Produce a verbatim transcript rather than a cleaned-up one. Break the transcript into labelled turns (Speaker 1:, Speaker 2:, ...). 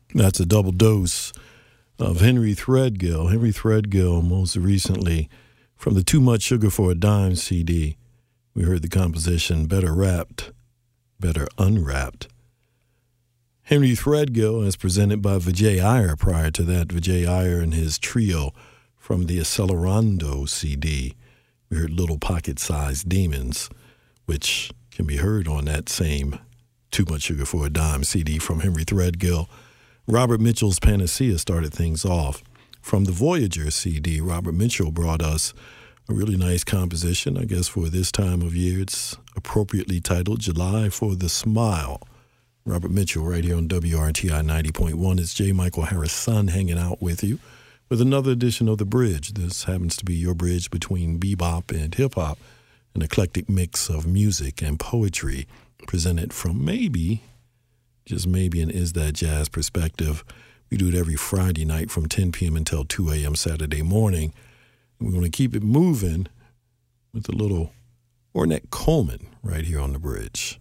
Speaker 1: That's a double dose of Henry Threadgill. Henry Threadgill, most recently, from the Too Much Sugar for a Dime C D. We heard the composition Better Wrapped, Better Unwrapped. Henry Threadgill, as presented by Vijay Iyer. Prior to that, Vijay Iyer and his trio from the Accelerando C D. We heard Little Pocket-Sized Demons, which can be heard on that same Too Much Sugar for a Dime C D from Henry Threadgill. Robert Mitchell's Panacea started things off. From the Voyager C D, Robert Mitchell brought us a really nice composition, I guess for this time of year. It's appropriately titled July for the Smile. Robert Mitchell right here on W R T I ninety point one. It's J. Michael Harris' son hanging out with you with another edition of The Bridge. This happens to be your bridge between bebop and hip-hop, an eclectic mix of music and poetry presented from maybe, just maybe an Is That Jazz perspective. We do it every Friday night from ten p.m. until two a.m. Saturday morning. We're going to keep it moving with a little Ornette Coleman right here on The Bridge.